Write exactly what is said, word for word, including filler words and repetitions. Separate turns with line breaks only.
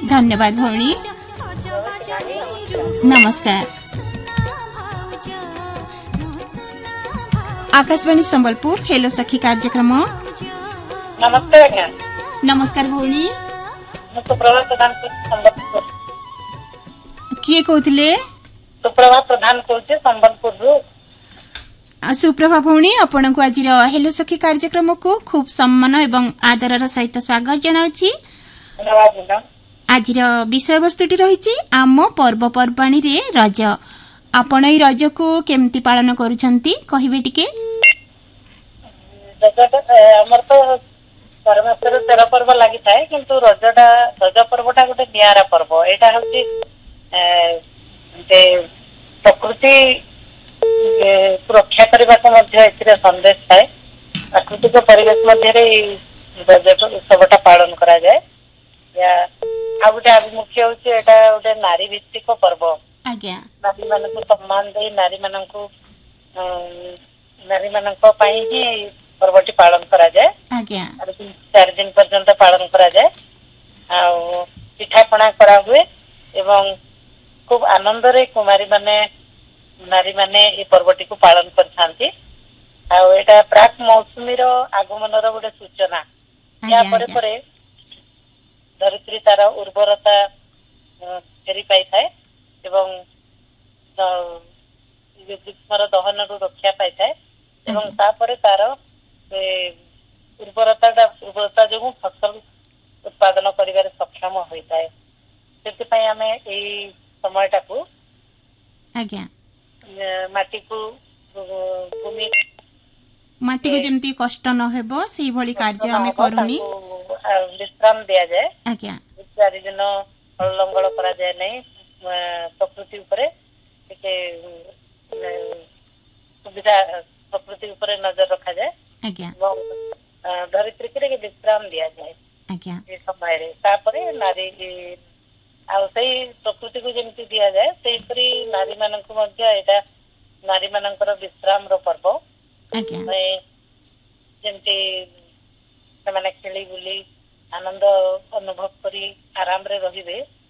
धन्यवाद भौणी नमस्कार। आकाशवाणी संबलपुर हेलो सखी कार्यक्रम
नमस्ते आज्ञा
नमस्कार भौणी
सुप्रभा प्रधान संबलपुर
किए कहते
सुप्रभा प्रधान कहते संबलपुर
सुप्रभा भौणी आपण को आज हेलो सखी कार्यक्रम को खूब सम्मान एवं आदर सहित स्वागत जनाउछि। आज विषय वस्तुटी रही आम पर्वपर्वाणी रे रज आपण ई रज को केमती पालन करूछंती कहिबे टिके।
हमर तो परमेश्वर तेरह पर्व लागि थाए किंतु रजटा रज पर्वटा गोटे नियारा पर्व एटा होछि जे प्रकृति सुरक्षा करने को संदेश थाए प्राकृतिक परिवेश मध्य रज उत्सवटा पालन करा जाए या आ गोटे मुख्य हूँ गोटे नारी भित्तिक पर्व नारी मान सम्मान दे नारी मान नारी मान ही पर्वटी पालन करा जाए चार दिन पर्यंत पालन करा जाए पिठापଣା करा हुए एवं खूब आनंद रे कुमारी माने नारी माने ये पर्वटी को पालन करथांती आ प्राक मौसुमी रो आगमन रो गोटे सूचना या परे परे धरित्री तार उर्वरता फेरी पाई थाए एवं ग्रीष्मर दहन रु रक्षा पाई थाए एवं तापर तार उर्वरता उर्वरता जो फसल उत्पादन करिवार सक्षम होता है से आम यही समयटा को माटी को भूमि
माटी को जमती कष्ट न हेबो सेही भली कार्य हमें करूनी
विश्राम दिया जाए आज्ञा चार दिन हल लंगल करा जाए नहीं प्रकृति उपरे सुविधा प्रकृति उपरे नजर रखा जाए आज्ञा धरित्री के विश्राम दिया जाए आज्ञा ये समय रे तापरे नारी आ सही प्रकृति को जमती दिया जाए सेहीपरी नारी मानक मध्य एटा नारी मानकर विश्राम रो पर्व जमती से खेली बुली आनंद अनुभव करी आराम रे रहिबे